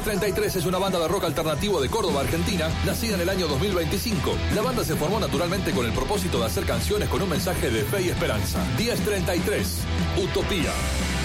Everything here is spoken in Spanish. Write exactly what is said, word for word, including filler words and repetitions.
treinta y tres es una banda de rock alternativo de Córdoba, Argentina, nacida en el año dos mil veinticinco. La banda se formó naturalmente con el propósito de hacer canciones con un mensaje de fe y esperanza. diez treinta y tres, Utopía.